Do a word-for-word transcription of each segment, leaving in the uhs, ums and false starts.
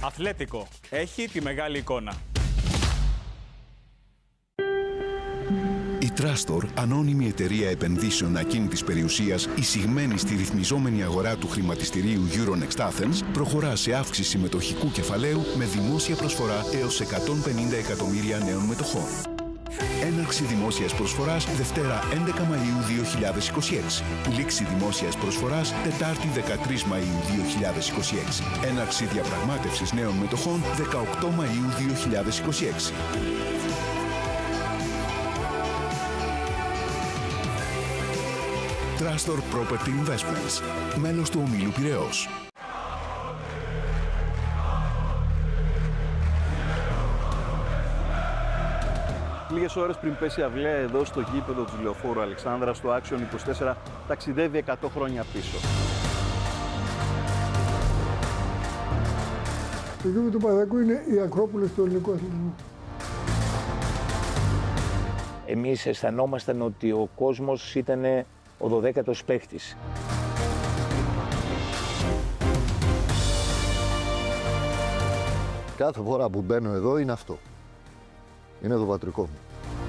Αθλέτικο. Έχει τη μεγάλη εικόνα. Η Τράστορ, ανώνυμη εταιρεία επενδύσεων ακίνητης περιουσίας εισηγμένη στη ρυθμιζόμενη αγορά του χρηματιστηρίου Euronext Athens, προχωρά σε αύξηση μετοχικού κεφαλαίου με δημόσια προσφορά έως εκατόν πενήντα εκατομμύρια νέων μετοχών. Έναρξη δημόσιας προσφοράς Δευτέρα έντεκα Μαΐου δύο χιλιάδες είκοσι έξι. Λήξη δημόσιας προσφοράς Τετάρτη δεκατρείς Μαΐου δύο χιλιάδες είκοσι έξι. Έναρξη διαπραγμάτευσης νέων μετοχών δεκαοκτώ Μαΐου δύο χιλιάδες είκοσι έξι. Trastor Property Investments, μέλος του ομίλου Πειραιώς. Λίγες ώρες πριν πέσει η αυλαία εδώ στο γήπεδο του Λεωφόρου Αλεξάνδρα, στο Άξιον είκοσι τέσσερα, ταξιδεύει εκατό χρόνια πίσω. Το γήπεδο του Παναθηναϊκού είναι η Ακρόπολη του ελληνικού αθλητισμού. Εμείς αισθανόμασταν ότι ο κόσμος ήταν ο δωδέκατος παίκτης. Κάθε φορά που μπαίνω εδώ είναι αυτό. Είναι το πατρικό μου.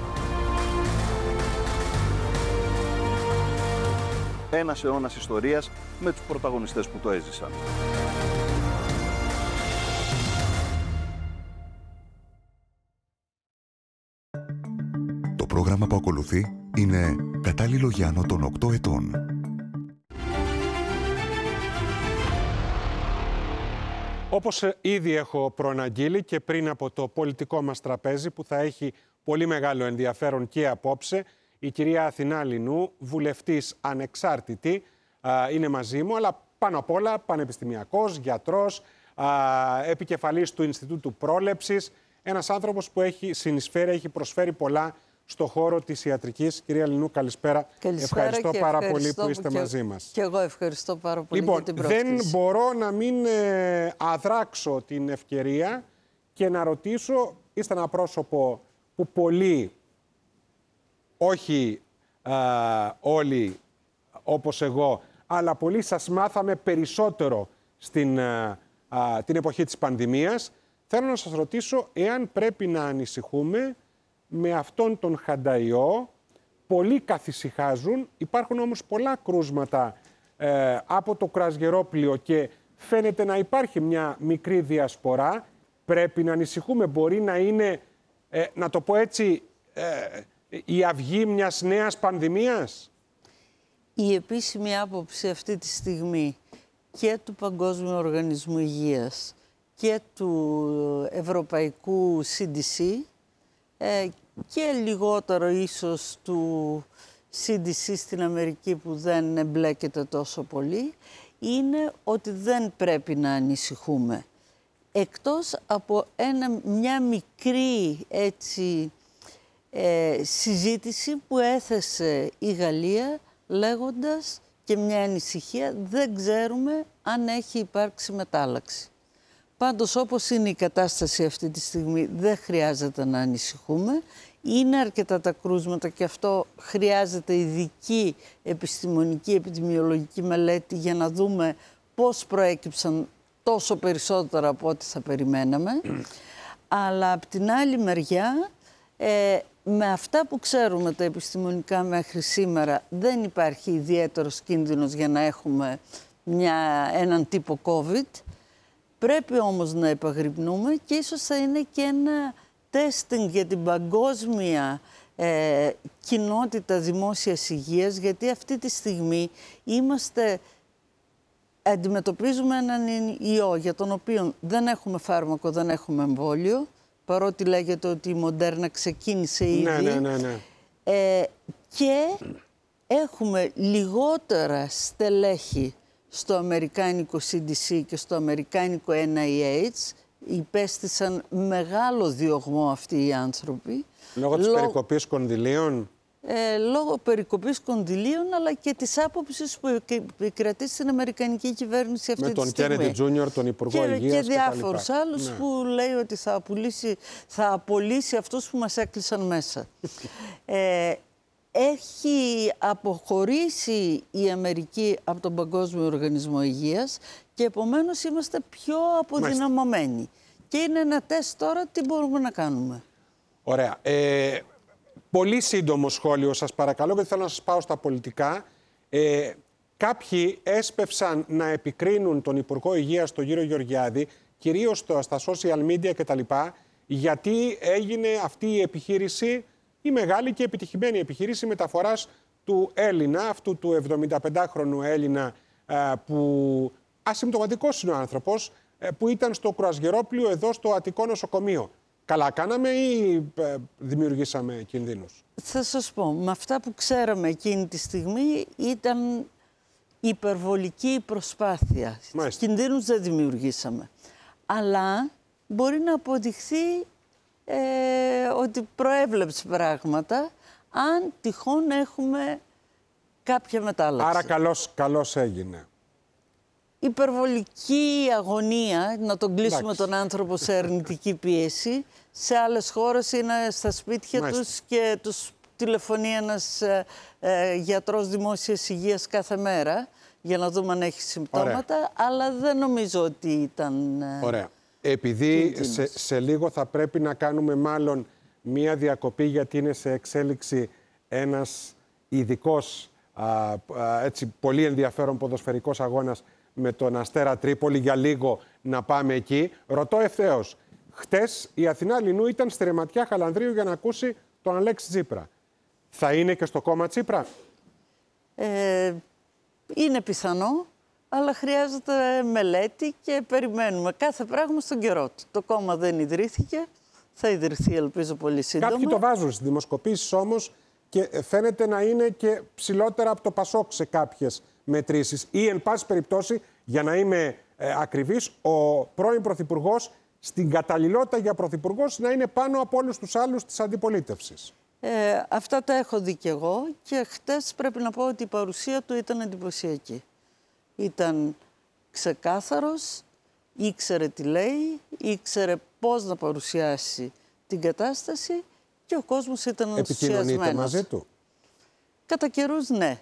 Ένας αιώνας ιστορίας με τους πρωταγωνιστές που το έζησαν. Το πρόγραμμα που ακολουθεί είναι κατάλληλο για άνω των οκτώ ετών. Όπως ήδη έχω προαναγγείλει και πριν από το πολιτικό μας τραπέζι που θα έχει πολύ μεγάλο ενδιαφέρον και απόψε, η κυρία Αθηνά Λινού, βουλευτής ανεξάρτητη, είναι μαζί μου, αλλά πάνω απ' όλα πανεπιστημιακός, γιατρός, επικεφαλής του Ινστιτούτου Πρόλεψης, ένας άνθρωπος που έχει συνεισφέρει, έχει προσφέρει πολλά στο χώρο της ιατρικής. Κυρία Λινού, καλησπέρα. Καλησπέρα. Ευχαριστώ και πάρα ευχαριστώ πολύ που είστε και, μαζί μας. Και εγώ ευχαριστώ πάρα πολύ λοιπόν, για την πρόσκληση. Δεν μπορώ να μην ε, αδράξω την ευκαιρία και να ρωτήσω, είστε ένα πρόσωπο που πολλοί, όχι α, όλοι όπως εγώ, αλλά πολλοί σας μάθαμε περισσότερο στην α, α, την εποχή της πανδημίας. Θέλω να σας ρωτήσω εάν πρέπει να ανησυχούμε με αυτόν τον χανταϊό. Πολλοί καθησυχάζουν, υπάρχουν όμως πολλά κρούσματα ε, από το κρασγερόπλιο και φαίνεται να υπάρχει μια μικρή διασπορά. Πρέπει να ανησυχούμε, μπορεί να είναι, ε, να το πω έτσι, ε, η αυγή μιας νέας πανδημίας. Η επίσημη άποψη αυτή τη στιγμή και του Παγκόσμιου Οργανισμού Υγείας και του Ευρωπαϊκού σι ντι σι ε, και λιγότερο ίσως του σι ντι σι στην Αμερική που δεν εμπλέκεται τόσο πολύ, είναι ότι δεν πρέπει να ανησυχούμε. Εκτός από ένα, μια μικρή έτσι, ε, συζήτηση που έθεσε η Γαλλία λέγοντας και μια ανησυχία, δεν ξέρουμε αν έχει υπάρξει μετάλλαξη. Πάντως, όπως είναι η κατάσταση αυτή τη στιγμή, δεν χρειάζεται να ανησυχούμε. Είναι αρκετά τα κρούσματα και αυτό χρειάζεται ειδική επιστημονική, επιδημιολογική μελέτη για να δούμε πώς προέκυψαν τόσο περισσότερα από ό,τι θα περιμέναμε. Αλλά από την άλλη μεριά, ε, με αυτά που ξέρουμε τα επιστημονικά μέχρι σήμερα, δεν υπάρχει ιδιαίτερος κίνδυνος για να έχουμε μια, έναν τύπο COVID. Πρέπει όμως να επαγρυπνούμε και ίσως θα είναι και ένα testing για την παγκόσμια ε, κοινότητα δημόσιας υγείας, γιατί αυτή τη στιγμή είμαστε, αντιμετωπίζουμε έναν ιό για τον οποίο δεν έχουμε φάρμακο, δεν έχουμε εμβόλιο, παρότι λέγεται ότι η Μοντέρνα ξεκίνησε ήδη. Ναι, ναι, ναι, ναι. Ε, και έχουμε λιγότερα στελέχη στο αμερικάνικο σι ντι σι και στο αμερικάνικο εν άι έιτς, υπέστησαν μεγάλο διωγμό αυτοί οι άνθρωποι. Λόγω της Λό... περικοπής κονδυλίων. Ε, λόγω περικοπής κονδυλίων, αλλά και της άποψης που επικρατεί στην αμερικανική κυβέρνηση αυτή με τη στιγμή. Με τον Κέννεντι Τζούνιορ, τον Υπουργό και, Υγείας και διάφορους και άλλους ναι. που λέει ότι θα, απολύσει, θα απολύσει αυτούς που μας έκλεισαν μέσα. ε, έχει αποχωρήσει η Αμερική από τον Παγκόσμιο Οργανισμό Υγείας και επομένως είμαστε πιο αποδυναμωμένοι. Μάλιστα. Και είναι ένα τεστ τώρα τι μπορούμε να κάνουμε. Ωραία. Ε, πολύ σύντομο σχόλιο σας παρακαλώ, γιατί θέλω να σας πάω στα πολιτικά. Ε, κάποιοι έσπευσαν να επικρίνουν τον Υπουργό Υγείας, τον κύριο Γεωργιάδη, κυρίως στα social media κτλ., γιατί έγινε αυτή η επιχείρηση, η μεγάλη και επιτυχημένη επιχείρηση μεταφοράς του Έλληνα, αυτού του εβδομηνταπεντάχρονου Έλληνα, που ασυμπτωματικός είναι ο άνθρωπος, που ήταν στο Κρουαζιερόπλιο εδώ στο Αττικό νοσοκομείο. Καλά κάναμε ή δημιουργήσαμε κινδύνους? Θα σας πω, με αυτά που ξέραμε εκείνη τη στιγμή ήταν υπερβολική προσπάθεια. Μάλιστα. Κινδύνους δεν δημιουργήσαμε. Αλλά μπορεί να αποδειχθεί ε, ότι προέβλεψε πράγματα αν τυχόν έχουμε κάποια μετάλλαξη. Άρα καλώς, καλώς έγινε. Υπερβολική αγωνία, να τον κλείσουμε Εντάξει. τον άνθρωπο σε αρνητική πίεση. Σε άλλες χώρες είναι στα σπίτια Μάλιστα. τους και τους τηλεφωνεί ένας ε, ε, γιατρός δημόσιας υγείας κάθε μέρα για να δούμε αν έχει συμπτώματα, Ωραία. αλλά δεν νομίζω ότι ήταν... Ε, Ωραία. Επειδή σε, σε λίγο θα πρέπει να κάνουμε μάλλον μία διακοπή, γιατί είναι σε εξέλιξη ένας ειδικός, α, α, έτσι, πολύ ενδιαφέρον ποδοσφαιρικός αγώνας με τον Αστέρα Τρίπολη, για λίγο να πάμε εκεί. Ρωτώ ευθέως, χτες η Αθηνά Λινού ήταν στη Ρεματιά Χαλανδρίου για να ακούσει τον Αλέξη Τσίπρα. Θα είναι και στο κόμμα Τσίπρα? Ε, είναι πιθανό, αλλά χρειάζεται μελέτη και περιμένουμε κάθε πράγμα στον καιρό του. Το κόμμα δεν ιδρύθηκε, θα ιδρυθεί ελπίζω πολύ σύντομα. Κάποιοι το βάζουν στις δημοσκοπήσεις όμως και φαίνεται να είναι και ψηλότερα από το Πασόκ σε κάποιες μετρήσεις. Ή, εν πάση περιπτώσει, για να είμαι ε, ακριβής, ο πρώην Πρωθυπουργός στην καταλληλότητα για Πρωθυπουργός να είναι πάνω από όλους τους άλλους της αντιπολίτευσης. Ε, αυτά τα έχω δει και εγώ και χτες πρέπει να πω ότι η παρουσία του ήταν εντυπωσιακή. Ήταν ξεκάθαρος, ήξερε τι λέει, ήξερε πώς να παρουσιάσει την κατάσταση και ο κόσμος ήταν ενθουσιασμένος. Επικοινωνείτε μαζί του? Κατά καιρούς ναι.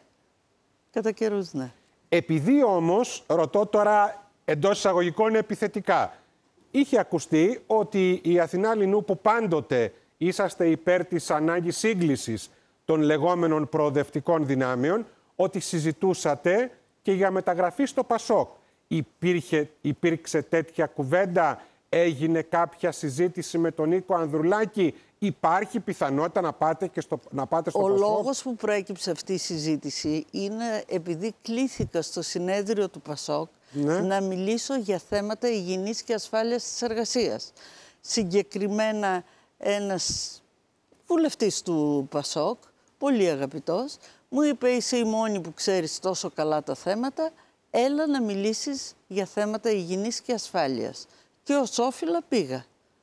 Κατά καιρούς ναι. Επειδή όμως, ρωτώ τώρα εντός εισαγωγικών επιθετικά, είχε ακουστεί ότι η Αθηνά Λινού, που πάντοτε είσαστε υπέρ της ανάγκης σύγκλησης των λεγόμενων προοδευτικών δυνάμεων, ότι συζητούσατε και για μεταγραφή στο Πασόκ. Υπήρχε, υπήρξε τέτοια κουβέντα? Έγινε κάποια συζήτηση με τον Νίκο Ανδρουλάκη? Υπάρχει πιθανότητα να πάτε, και στο, να πάτε στο Ο Πασόκ? Ο λόγος που προέκυψε αυτή η συζήτηση είναι επειδή κλήθηκα στο συνέδριο του Πασόκ ναι. να μιλήσω για θέματα υγιεινής και ασφάλειας της εργασίας. Συγκεκριμένα ένας βουλευτής του Πασόκ, πολύ αγαπητός, μου είπε: είσαι η μόνη που ξέρεις τόσο καλά τα θέματα, έλα να μιλήσεις για θέματα υγιεινής και ασφάλειας. Και ως όφιλα πήγα.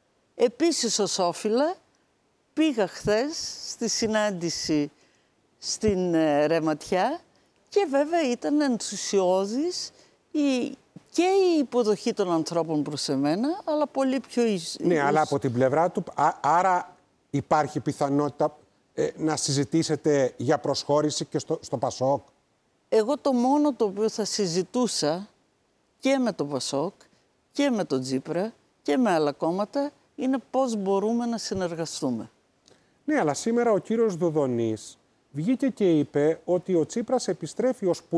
Επίσης ως όφιλα πήγα χθες στη συνάντηση στην ε, Ρεματιά και βέβαια ήταν ενθουσιώδης η, και η υποδοχή των ανθρώπων προς εμένα, αλλά πολύ πιο... Εις, ναι, εις... αλλά από την πλευρά του, α, άρα υπάρχει πιθανότητα ε, να συζητήσετε για προσχώρηση και στο, στο Πασόκ? Εγώ το μόνο το οποίο θα συζητούσα και με το Πασόκ και με τον Τσίπρα και με άλλα κόμματα είναι πώς μπορούμε να συνεργαστούμε. Ναι, αλλά σήμερα ο κύριος Δουδονής βγήκε και είπε ότι ο Τσίπρας επιστρέφει ως